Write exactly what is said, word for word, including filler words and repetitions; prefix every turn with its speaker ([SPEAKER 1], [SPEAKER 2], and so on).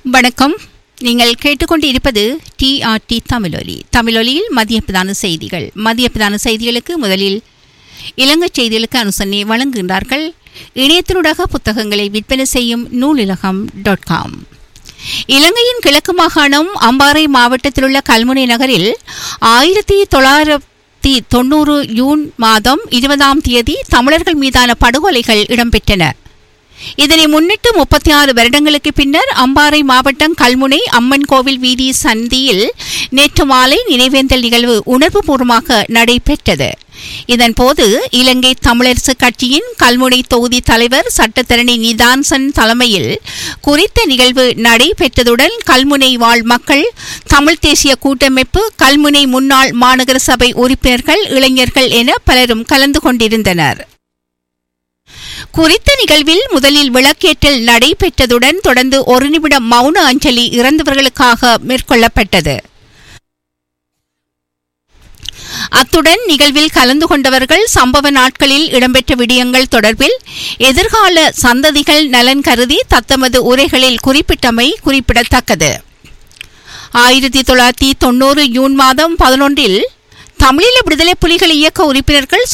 [SPEAKER 1] வணக்கம். நீங்கள் கேட்டுக்கொண்டிருப்பது டிஆர்டி தமிழொலி. தமிழொலியில் மதிய பிரதான செய்திகள். மதிய பிரதான செய்திகளுக்கு முதலில் இலங்கை செய்திகளுக்கு அனுசரணை வழங்குகின்றார்கள் இணையத்தினூடாக புத்தகங்களை விற்பனை செய்யும் நூலிலகம் டாட் காம். இலங்கையின் கிழக்கு மாகாணம் அம்பாறை மாவட்டத்தில் உள்ள கல்முனை நகரில் ஆயிரத்தி தொள்ளாயிரத்தி தொன்னூறு ஜூன் மாதம் இருபதாம் தேதி தமிழர்கள் மீதான படுகொலைகள் இடம்பெற்றன. இதனை முன்னிட்டு முப்பத்தி ஆறு வருடங்களுக்கு பின்னர் அம்பாறை மாவட்டம் கல்முனை அம்மன் கோவில் வீதி சந்தியில் நேற்று மாலை நினைவேந்தல் நிகழ்வு உணர்வுபூர்வமாக நடைபெற்றது. இதன்போது இலங்கை தமிழரசு கட்சியின் கல்முனை தொகுதி தலைவர் சட்டத்தரணி நிதான்சன் தலைமையில் குறித்த நிகழ்வு நடைபெற்றதுடன் கல்முனை வாழ் மக்கள், தமிழ் தேசிய கூட்டமைப்பு, கல்முனை முன்னாள் மாநகர சபை உறுப்பினர்கள், இளைஞர்கள் என பலரும் கலந்து கொண்டிருந்தனர். குறித்த நிகழ்வில் முதலில் விளக்கேற்றல் நடைபெற்றதுடன் தொடர்ந்து ஒரு நிமிடம் மௌன அஞ்சலி இறந்தவர்களுக்காக மேற்கொள்ளப்பட்டது. அத்துடன் நிகழ்வில் கலந்து கொண்டவர்கள் சம்பவ நாட்களில் இடம்பெற்ற விடயங்கள் தொடர்பில் எதிர்கால சந்ததிகள் நலன் கருதி தத்தமது உரைகளில் குறிப்பிட்டமை குறிப்பிடத்தக்கது. ஆயிரத்தி தொள்ளாயிரத்தி தொன்னூறு ஜூன் மாதம் பதினொன்றில் தமிழீழ விடுதலை புலிகள் இயக்க உறுப்பினர்கள்